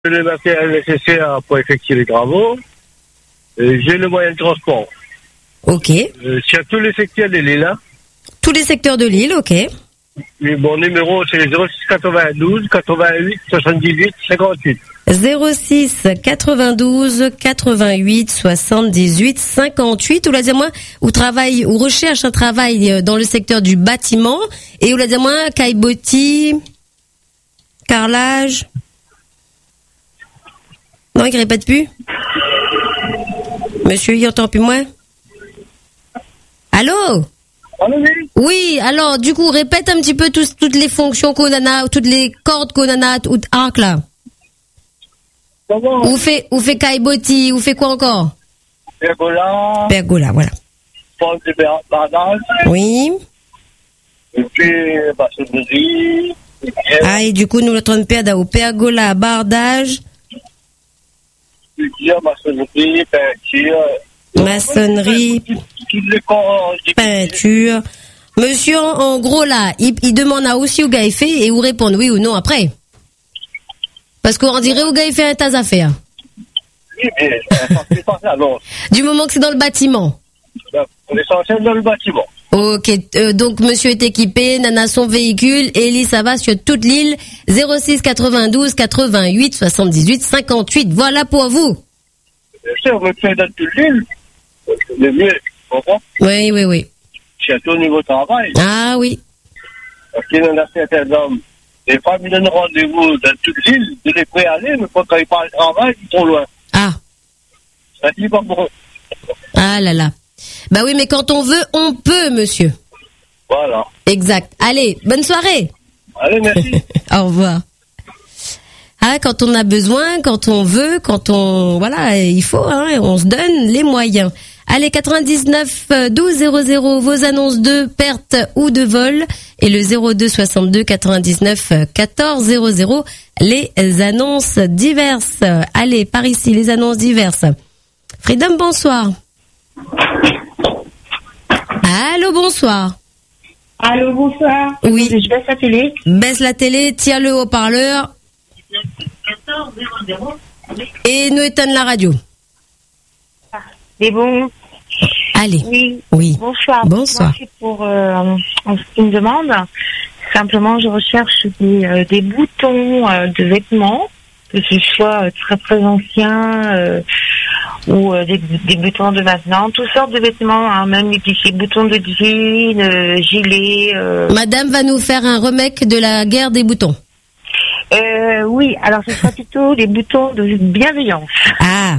le matériel nécessaire pour effectuer les travaux. J'ai le moyen de transport. Ok. Sur tous les secteurs de l'île. Hein. Tous les secteurs de l'île, ok. Et mon numéro, c'est 06 92 88 78 58. 06 92 88 78 58. Ou la dire moi, ou travaille, ou recherche un travail dans le secteur du bâtiment. Et ou la dire moi, caillebotis, carrelage. Non, il répète plus. Monsieur, il entend plus moi. Allô? Oui, alors, du coup, répète un petit peu toutes les fonctions qu'on en a, toutes les cordes qu'on en a, ou arc là. Ou fait caillebotis, ou fait quoi encore? Pergola. Pergola, voilà. Porte de bardage. Oui. Et puis, maçonnerie. Ah, et du coup, nous, notre père au pergola, bardage. Maçonnerie, peinture. Maçonnerie, peinture. Monsieur, en gros, là, il demande à aussi où gars il fait et vous répondre oui ou non après. Parce qu'on dirait où gars il fait un tas d'affaires. Oui, mais du moment que c'est dans le bâtiment. On est censé dans le bâtiment. Ok, donc monsieur est équipé, nana son véhicule, Ellie ça va sur toute l'île, 06 92 88 78 58, voilà pour vous. Bien sûr, on me fait dans toute l'île, le mieux, tu comprends? Oui. Surtout au niveau travail. Ah oui. Parce qu'il y en a certains hommes, les femmes donnent rendez-vous dans toute l'île, de les préaller, mais quand ils parlent de travail, ils sont loin. Ah. Ça dit pas pour eux. Ah là là. Bah oui, mais quand on veut, on peut, monsieur. Voilà. Exact. Allez, bonne soirée. Allez, merci. Au revoir. Ah, quand on a besoin, quand on veut, voilà, il faut, hein, on se donne les moyens. Allez, 99 12 00, vos annonces de perte ou de vol, et le 02 62 99 14 00, les annonces diverses. Allez, par ici, les annonces diverses. Freedom, bonsoir. Allô, bonsoir. Allô, bonsoir. Oui. Je baisse la télé. Baisse la télé, tire le haut-parleur. Et nous éteindre la radio. C'est bon. Allez. Oui. Bonsoir. Bonsoir. Merci pour une demande. Simplement, je recherche des boutons de vêtements, que ce soit très anciens ou des boutons de maintenant, toutes sortes de vêtements, hein, même des boutons de jeans, gilets. Madame va nous faire un remake de la guerre des boutons. Oui, alors ce sera plutôt des boutons de bienveillance. Ah.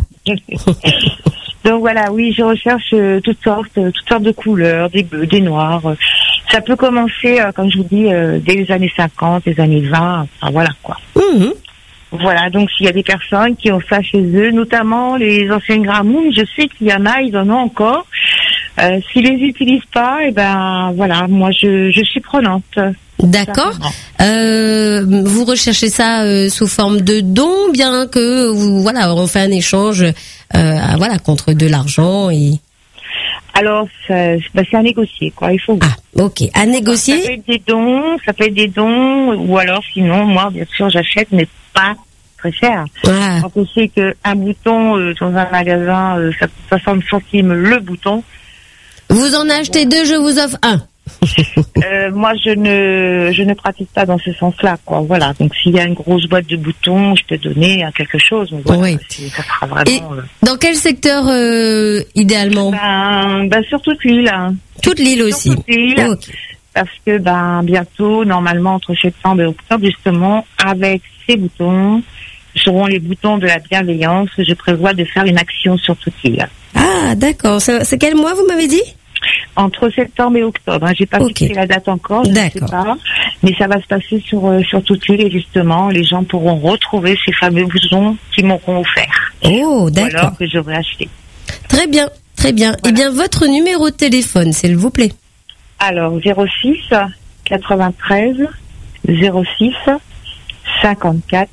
Donc voilà, oui, je recherche toutes sortes de couleurs, des bleus, des noirs. Ça peut commencer, comme je vous dis, dès les années 50, les années 20, enfin voilà quoi. Mmh. Voilà, donc s'il y a des personnes qui ont ça chez eux, notamment les anciennes gramounes, je sais qu'il y en a, ils en ont encore. S'ils les utilisent pas, et ben voilà, moi je suis prenante. D'accord. Vous recherchez ça sous forme de don, bien que voilà, on fait un échange, voilà, contre de l'argent et. Alors, c'est à négocier, quoi. Il faut. Ah, ok. À négocier. Ça peut être des dons, ou alors sinon, moi, bien sûr, j'achète, mais pas très cher. Ah. Quand on sait qu'un bouton dans un magasin, ça coûte 60 centimes le bouton. Vous en achetez deux, je vous offre un. Moi, je ne pratique pas dans ce sens-là, quoi. Voilà. Donc, s'il y a une grosse boîte de boutons, je peux donner à quelque chose. Mais voilà, oui. Ça sera vraiment. Et dans quel secteur idéalement? Ben sur toute l'île. Hein. Toute l'île aussi. Toute l'île, okay. Parce que bientôt, normalement entre septembre et octobre, justement, avec ces boutons, seront les boutons de la bienveillance. Je prévois de faire une action sur toute l'île. Ah, d'accord. C'est quel mois vous m'avez dit? Entre septembre et octobre. Hein. J'ai pas fixé la date encore, je ne sais pas. Mais ça va se passer sur toute l'île et justement, les gens pourront retrouver ces fameux boutons qui m'auront offert. Oh, d'accord. Ou alors que j'aurais acheté. Très bien, très bien. Voilà. Eh bien, votre numéro de téléphone, s'il vous plaît. Alors, 06 93 06 54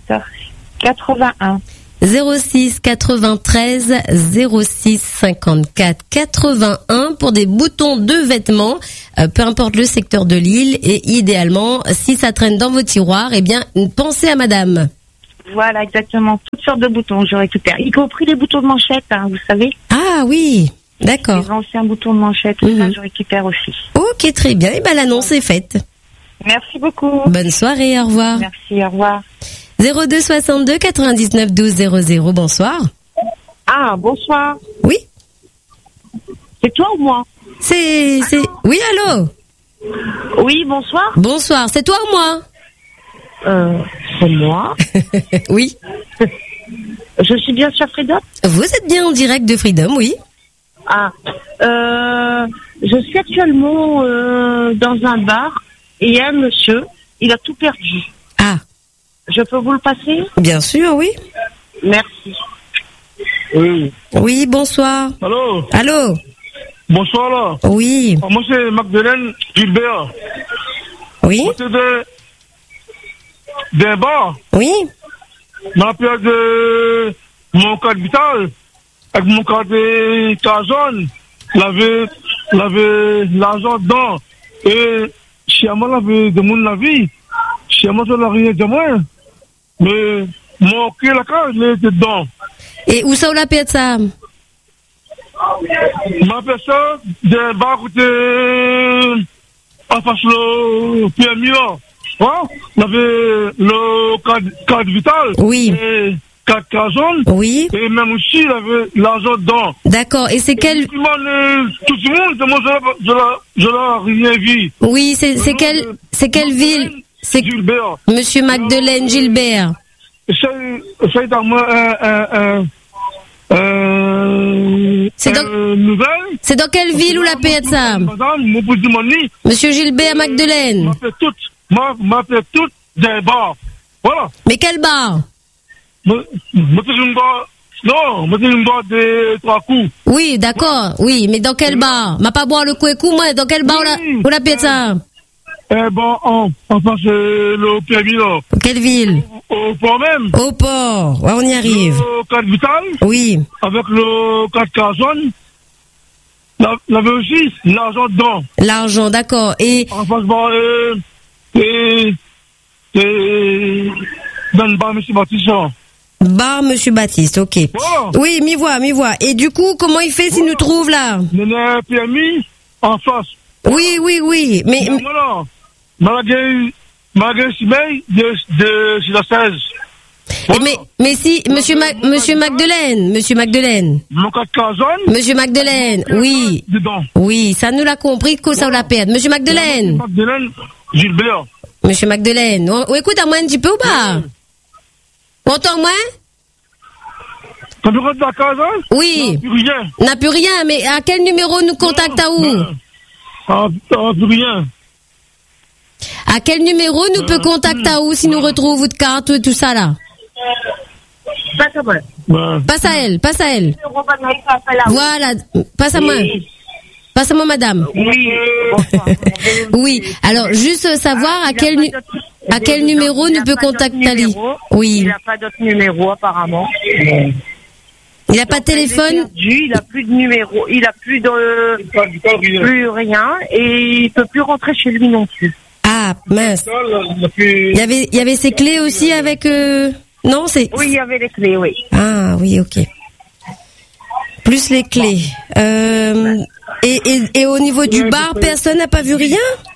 81. 06 93 06 54 81 pour des boutons de vêtements, peu importe le secteur de l'île, et idéalement, si ça traîne dans vos tiroirs, eh bien, pensez à madame. Voilà, exactement. Toutes sortes de boutons, je récupère. Y compris les boutons de manchette, hein, vous savez. Ah oui, d'accord. Les anciens boutons de manchette, tout ça, je récupère aussi. Ok, très bien. Et ben l'annonce est faite. Merci beaucoup. Bonne soirée, au revoir. Merci, au revoir. 02 62 99 12 00, bonsoir. Ah, bonsoir. Oui. C'est toi ou moi? C'est... Oui, allô? Oui, bonsoir. Bonsoir, c'est toi ou moi? C'est moi. Oui. Je suis bien sur Freedom? Vous êtes bien en direct de Freedom, oui. Ah, je suis actuellement dans un bar et il y a un monsieur, il a tout perdu. Ah. Je peux vous le passer? Bien sûr, oui. Merci. Oui. Oui, bonsoir. Allô? Allô? Bonsoir, là. Oui. Moi, c'est Magdeleine Gilbert. Oui. Moi, c'est d'un bar. Oui. Ma période de mon carte vital, avec mon carte jaune, l'avait l'argent dedans. Et chez moi, l'avait de mon avis. Chez moi, je n'ai rien de moi. Mais mon cul, la carte, il était dedans. Et où ça, on l'a payé de ça? Ma personne, d'un bar côté, en face le PMI, là. Hein? On avait le carte vital. Oui. Et carte jaune. Oui. Et même aussi, il avait l'argent dedans. D'accord. Et c'est quel... Tout le monde, moi, je l'ai rien vu. Oui, c'est quelle ville? C'est Gilbert. Monsieur Magdeleine Gilbert. C'est dans moi nouvelle. C'est dans quelle ville où la paix de ça? Madame, mon bout de money. Monsieur Gilbert Magdeleine. M'a fait toutes des bars. Voilà. Mais quel bar? Moi, c'est une bar. Non, moi, c'est une bar de 3 coups. Oui, d'accord. Oui, mais dans quel bar? M'a pas boire le coup, moi. Dans quel bar où la paix de ça? Bon, on passe le permis, là. Quelle ville? Au port même. Au port. Ouais, on y arrive. Le carte vital. Oui. Avec le carte jaune. Il y avait aussi l'argent dedans. L'argent, d'accord. Et. En face, dans le bar, monsieur Baptiste. Bar, monsieur Baptiste, ok. Oh. Oui, m'y voit. Et du coup, comment il fait s'il nous trouve là? Il y a un permis en face. Oui. Mais. Voilà. Malgré Simeil de la 16. Voilà. Mais si, monsieur Magdeleine. Mon carte jaune. Monsieur Magdeleine, oui. Dedans. Oui, ça nous l'a compris que ça la perd. Monsieur Magdeleine. Magdeleine Gilbert. Monsieur Magdeleine. Écoute, à moi un petit peu ou pas? Entends-moi? Quand tu rentres dans la case, hein? Oui. N'a plus rien, mais à quel numéro nous contacte à où? Plus rien. À quel numéro nous peut contacter à où si nous retrouvons votre carte et tout ça là? Passe à elle. Voilà, passe à moi. Passe à moi, madame. Oui. Oui. Alors, juste savoir à quel numéro nous peut contacter Ali. Oui. Il n'a pas d'autre numéro, apparemment. Il n'a pas de téléphone? Il n'a plus de numéro. Il n'a plus plus rien. Et il peut plus rentrer chez lui non plus. Ah, mince. Il y avait ses clés aussi avec... Non, c'est... Oui, il y avait les clés, oui. Ah, oui, ok. Plus les clés. Et au niveau du bar, personne n'a pas vu rien?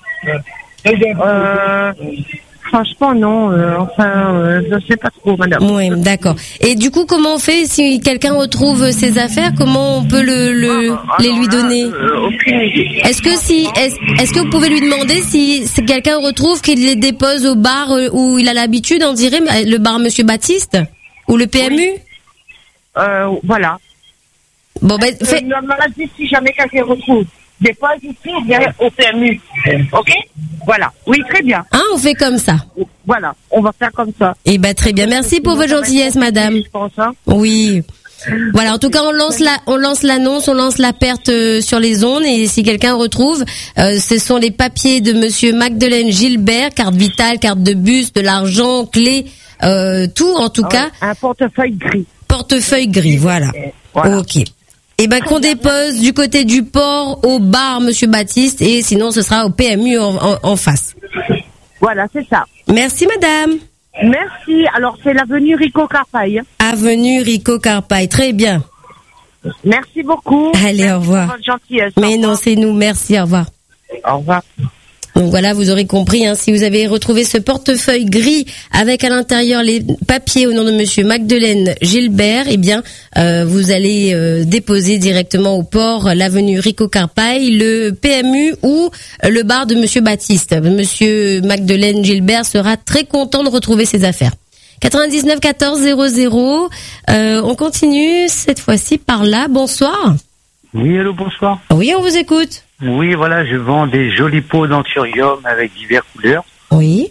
Franchement, non. Je ne sais pas trop, madame. Oui, d'accord. Et du coup, comment on fait si quelqu'un retrouve ses affaires? Comment on peut les lui donner? Aucune idée. Est-ce que vous pouvez lui demander si quelqu'un retrouve qu'il les dépose au bar où il a l'habitude, on dirait, le bar Monsieur Baptiste? Ou le PMU? Voilà. Bon, ben, si jamais quelqu'un retrouve. Dépose ici, au PMU. Ok? Voilà. Oui, très bien. Hein, on fait comme ça. Voilà, on va faire comme ça. Eh ben, très bien. Merci pour votre gentillesse, madame. Je pense, hein. Oui. Voilà, en tout cas, on lance l'annonce, on lance la perte sur les ondes, et si quelqu'un retrouve, ce sont les papiers de monsieur Magdeleine Gilbert, carte vitale, carte de bus, de l'argent, clé, tout en tout cas. Un portefeuille gris. Portefeuille gris, voilà. Ok. Et ben qu'on dépose du côté du port au bar Monsieur Baptiste, et sinon ce sera au PMU en face. Voilà, c'est ça. Merci madame. Merci. Alors, c'est l'avenue Rico Carpaille. Avenue Rico Carpaille, très bien. Merci beaucoup. Allez, merci au revoir. Pour votre gentillesse. Mais non, c'est nous. Merci, au revoir. Au revoir. Donc voilà, vous aurez compris, si vous avez retrouvé ce portefeuille gris avec à l'intérieur les papiers au nom de monsieur Magdeleine Gilbert, vous allez déposer directement au port l'avenue Rico Carpaille, le PMU ou le bar de monsieur Baptiste. Monsieur Magdeleine Gilbert sera très content de retrouver ses affaires. 99 14 00. On continue cette fois-ci par là. Bonsoir. Oui, allô, bonsoir. Oui, on vous écoute. Oui, voilà, je vends des jolis pots d'anthurium avec diverses couleurs. Oui.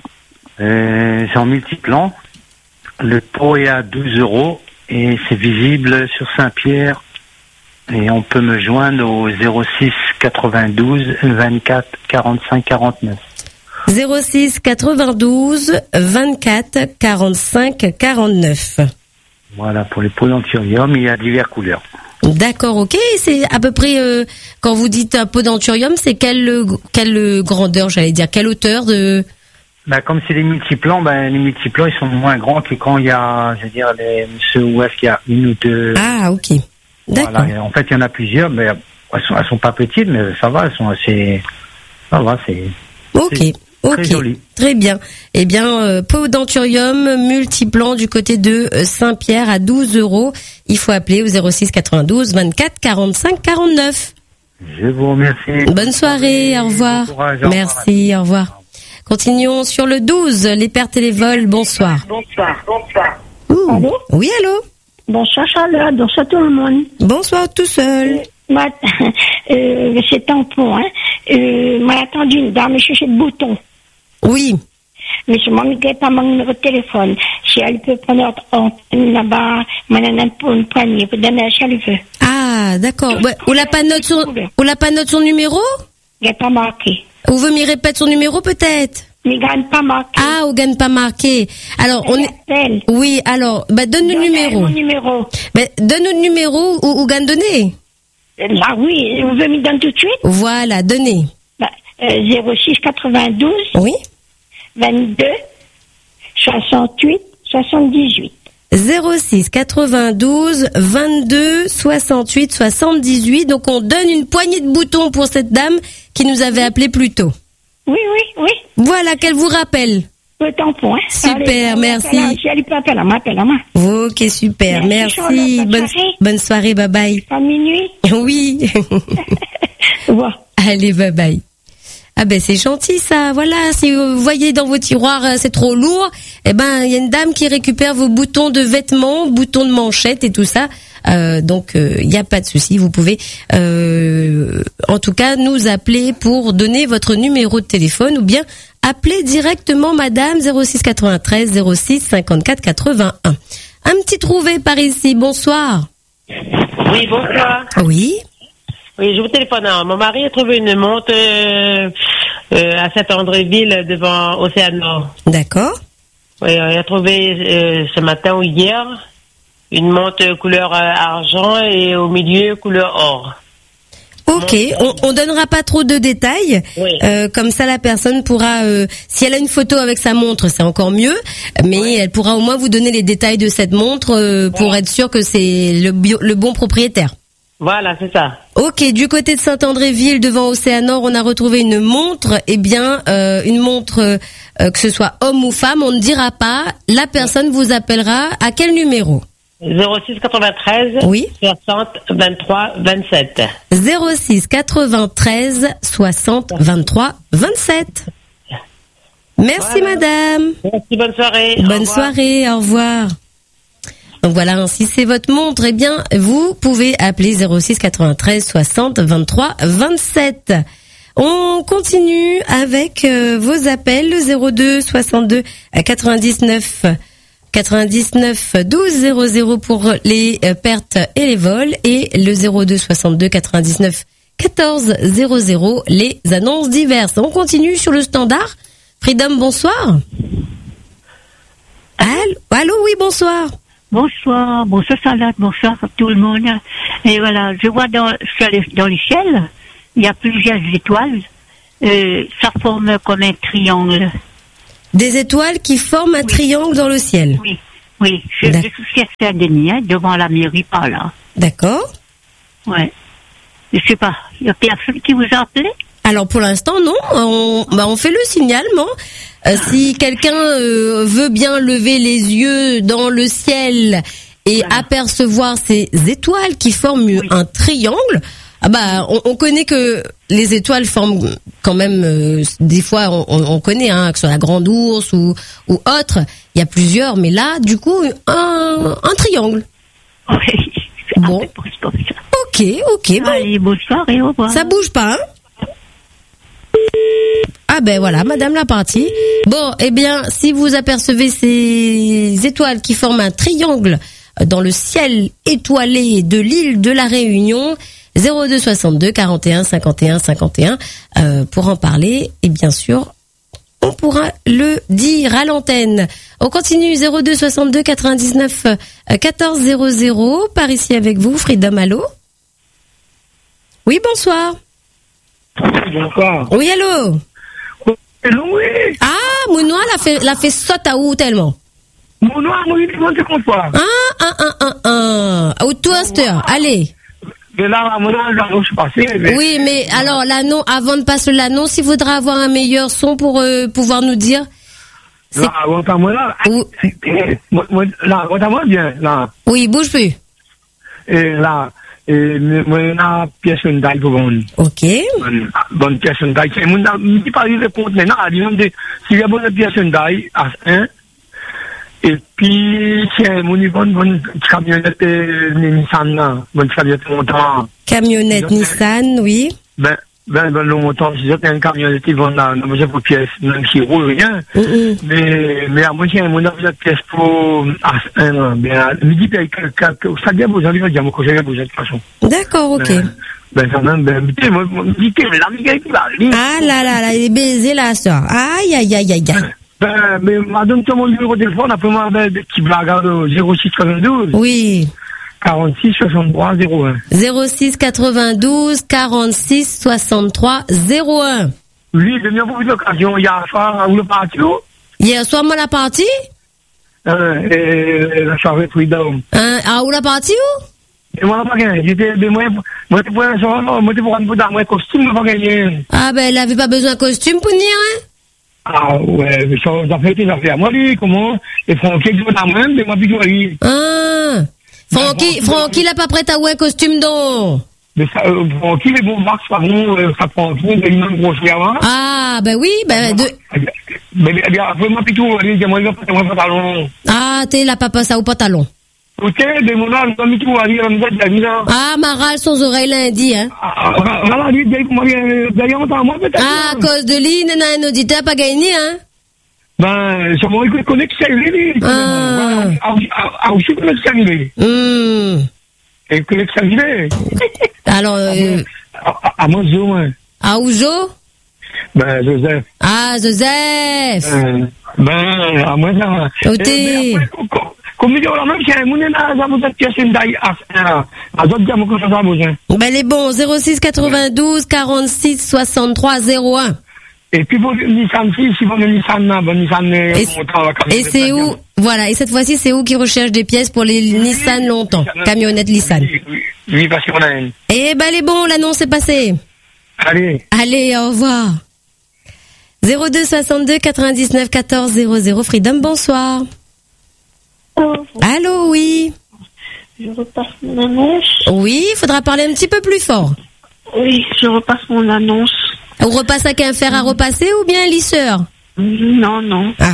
C'est en multiplan. Le pot est à 12 € et c'est visible sur Saint-Pierre. Et on peut me joindre au 06 92 24 45 49. 06 92 24 45 49. Voilà, pour les pots d'anthurium, il y a diverses couleurs. D'accord, ok. C'est à peu près, quand vous dites un pot d'anthurium, c'est quelle grandeur, j'allais dire, quelle hauteur de... Comme c'est des multiplans, les multiplans, ils sont moins grands que quand il y a, ceux où est-ce qu'il y a une ou deux... Ah, ok. D'accord. Voilà. En fait, il y en a plusieurs, mais elles sont pas petites, mais ça va, elles sont assez... Ça va, c'est... Ok. C'est très joli. Très bien. Pot d'anthurium multiplan du côté de Saint-Pierre à 12 €. Il faut appeler au 06 92 24 45 49. Je vous remercie. Bonne soirée, au revoir. Bon courage, merci, au revoir. Continuons sur le 12, les pertes et les vols. Bonsoir. Bonsoir. Allô? Oui, allô? Bonsoir Charlotte, bonsoir tout le monde. Bonsoir tout seul. C'est tampon, m'a attendu une dame chercher de boutons. Oui. Mais je m'en mets pas mon numéro de téléphone. Si elle peut prendre là-bas, une poignée pour donner à elle veut. Ah, d'accord. Ouais. On l'a pas note son numéro? Il n'est pas marqué. Ou veut m'y répète son numéro peut-être? Il gagne pas marqué. Ah, on gagne pas marqué. Alors, oui, alors, donne le numéro. Mon numéro. Donne le numéro ou gagne donner. Là, oui, vous voulez me donner tout de suite? Voilà, donnez. 06 92. Oui. 22 68 78. 06 92 22 68 78. Donc on donne une poignée de boutons pour cette dame qui nous avait appelé plus tôt. Oui. Voilà, qu'elle vous rappelle. Le tampon, Super, allez, merci. Si elle peut appeler à moi. Ok, super, merci. Bonne soirée, bye bye. À minuit. Oui. Bon. Allez, bye bye. Ah c'est gentil ça, voilà, si vous voyez dans vos tiroirs c'est trop lourd, il y a une dame qui récupère vos boutons de vêtements, boutons de manchette et tout ça, donc il n'y a pas de souci, vous pouvez en tout cas nous appeler pour donner votre numéro de téléphone ou bien appeler directement madame 06 93 06 54 81. Un petit trouvé par ici, bonsoir. Oui, bonsoir. Oui. Oui, je vous téléphone. Mon mari a trouvé une montre à Saint-Andréville devant Océanor. D'accord. Oui, il a trouvé ce matin ou hier une montre couleur argent et au milieu couleur or. Ok, on donnera pas trop de détails, oui. Comme ça la personne pourra, si elle a une photo avec sa montre, c'est encore mieux, mais oui. Elle pourra au moins vous donner les détails de cette montre pour être sûr que c'est le bon propriétaire. Voilà, c'est ça. Ok, du côté de Saint-Andréville, devant Océanor, on a retrouvé une montre. Une montre, que ce soit homme ou femme, on ne dira pas. La personne vous appellera à quel numéro? 06 93 oui. 60 23 27. 06 93 60 23 27. Merci voilà. Madame. Merci, bonne soirée. Bonne soirée, au revoir. Donc voilà, si c'est votre montre, vous pouvez appeler 06 93 60 23 27. On continue avec vos appels, le 02 62 99 12 00 pour les pertes et les vols et le 02 62 99 14 00 les annonces diverses. On continue sur le standard. Freedom, bonsoir. Allô, oui, bonsoir. Bonsoir Charlotte, bonsoir à tout le monde. Et voilà, je vois dans le ciel, il y a plusieurs étoiles. Ça forme comme un triangle. Des étoiles qui forment un triangle dans le ciel. Oui. Je suis à Saint-Denis, devant la mairie, par là. D'accord. Ouais. Je sais pas, il y a personne qui vous a appelé? Alors pour l'instant non, on fait le signalement. Si quelqu'un veut bien lever les yeux dans le ciel et apercevoir ces étoiles qui forment un triangle, on connaît que les étoiles forment quand même des fois on connaît que ce soit la grande ours ou autre, il y a plusieurs, mais là du coup un triangle. Oui. Bon. Ok. Allez, bonne soirée, au revoir. Ça bouge pas, hein? Ah ben voilà, madame la partie. Bon, eh bien, si vous apercevez ces étoiles qui forment un triangle dans le ciel étoilé de l'île de la Réunion, 02 62 41 51 51 pour en parler, et bien sûr, on pourra le dire à l'antenne. On continue, 02 62 99 14 00, par ici avec vous, Freedom, allô? Oui, bonsoir. Bonsoir. Oui, allô? Oui. Ah, Mounois l'a fait sauter à où tellement? Mounois, moi, il demande qu'on soit. Au toaster, allez. Mais là, l'annonce est passée. Oui, mais alors, l'annonce, avant de passer l'annonce, il faudra avoir un meilleur son pour pouvoir nous dire. Là, entends-moi là. Là, entends-moi bien, là. Oui, bouge plus. Et là, moi, on a une pièce Hyundai pour vendre. Ok. Bonne pièce Hyundai. Je ne dis pas le compte maintenant. S'il y a une bonne pièce Hyundai, A1, et puis, c'est mon bonne camionnette Nissan, là. Bonne camionnette montant. Camionnette Nissan, oui. Ben, le montant, c'est un camionnette qui vend là, moi, j'ai pour pièce, même s'il roule rien. Mais à moi, j'ai mon pièce pour A1, bien, midi, ça vient vous avez dit, moi, que j'ai vous de toute façon. D'accord, ok. Quand même, ah là, il est baisé là, ça. Aïe. Mais madame, tu as mon numéro de téléphone, après moi, qui blague, 06 92. Oui. 46 63 01. 06 92 46 63 01. Oui, j'ai bien beaucoup d'occasions. Hier soir, où le parti? Hier soir, moi, la partie? La soirée Freedom. Où la partie où? Et moi, pas gagné. Moi, tu pourrais un costume, moi, pas gagné. Ah, ben, elle avait pas besoin de costume pour venir, hein? Ah, ouais, mais ça fait tes affaires. Moi, lui, comment? Et Francky, je vais même, mais moi, puis je vais. Ah! Francky, il a pas prêt à avoir un costume, donc. Mais ça, Francky, les bons marques, par contre, ça prend tout, il y a une même grosse avant. Ah, ben oui, ben, mais bien, après, moi, puis tout, moi, je vais pas mon pantalon. Ah, t'es la papa, ça au pantalon. Ok, de mon âge, je vais tout, ah, Maral, sans oreille lundi, hein. Voilà, lui, d'ailleurs, moi, peut-être. Ah, à cause de lui, un auditeur pas gagné, hein. Ben, c'est mon connexion, lui. Ah, aussi, connexion, lui. Et connexion, lui. Alors, à moi, Zo, hein. À Ouzo? Ben, Joseph. Ah, Joseph. Ben, à moi, ça. Comme il y a même, c'est un monde, ça vous a pièce une taille à d'autres gammes que ça va besoin. Ben, les bons, 06 92 46 63 01. Et puis, pour Nissan 6, si vous avez Nissan, et c'est où, voilà, et cette fois-ci, c'est où qui recherche des pièces pour les Nissan longtemps? Camionnette Nissan. Oui, parce qu'on a une. Eh ben, les bons, l'annonce est passée. Allez, au revoir. 02 62 99 14 00, Freedom, bonsoir. Allô, oui. Je repasse mon annonce. Oui, il faudra parler un petit peu plus fort. Oui, je repasse mon annonce. On repasse avec un fer à repasser ou bien un lisseur? Non. Ah.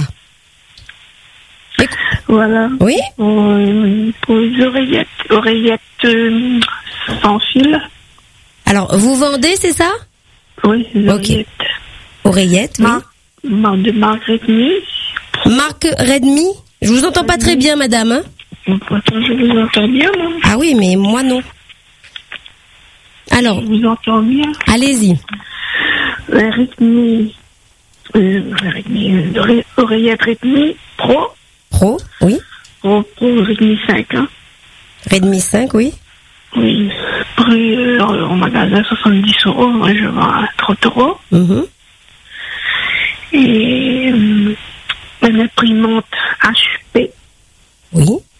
Voilà. Oui. Pour les oreillettes sans fil. Alors, vous vendez, c'est ça? Oui, les oreillettes. Oreillettes, oui. De marque Redmi. Marque Redmi? Je vous entends pas très bien, madame. Hein? Pourtant, je vous entends bien, moi. Ah oui, mais moi, non. Alors. Je vous entends bien. Allez-y. Redmi. Oreillette Redmi Pro. Pro, oui. Pro Redmi 5, hein. Redmi 5, oui. Oui. Prix au magasin 70 €. Moi, je vends à 30 €. Mm-hmm. Et une imprimante HP. Oui.